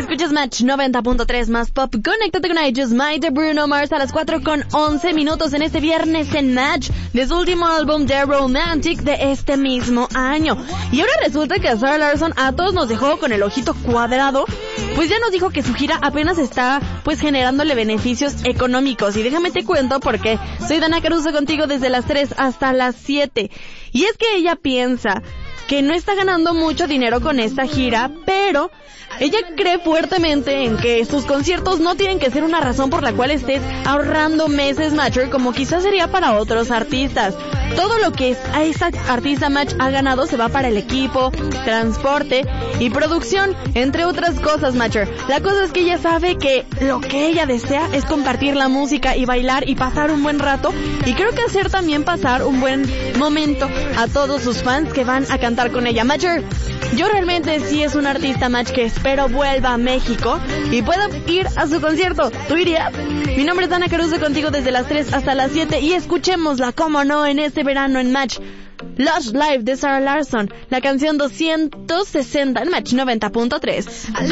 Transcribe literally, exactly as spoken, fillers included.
Escuchas Match noventa punto tres más pop. Conéctate con I Just Might de Bruno Mars a las cuatro con once minutos en este viernes en Match de su último álbum The Romantic de este mismo año. Y ahora resulta que Zara Larsson a todos nos dejó con el ojito cuadrado, pues ya nos dijo que su gira apenas está pues generándole beneficios económicos. Y déjame te cuento porque soy Dana Caruso contigo desde las tres hasta las siete. Y es que ella piensa que no está ganando mucho dinero con esta gira, pero ella cree fuertemente en que sus conciertos no tienen que ser una razón por la cual estés ahorrando meses, Matcher, como quizás sería para otros artistas. Todo lo que a esa artista Match ha ganado se va para el equipo, transporte y producción, entre otras cosas, Matcher. La cosa es que ella sabe que lo que ella desea es compartir la música y bailar y pasar un buen rato, y creo que hacer también pasar un buen momento a todos sus fans que van a cantar con ella. Matcher, yo realmente sí es un artista, Match, que espero vuelva a México y pueda ir a su concierto. ¿Tú irías? Mi nombre es Dana Caruso contigo desde las tres hasta las siete y escuchémosla, como no, en este verano en Match. Lush Live de Zara Larsson, la canción doscientos sesenta en Match noventa punto tres.